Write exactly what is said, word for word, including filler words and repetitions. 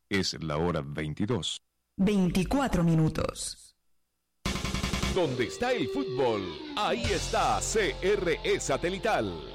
Es la hora veintidós. veinticuatro minutos. Donde está el fútbol, ahí está C R E Satelital.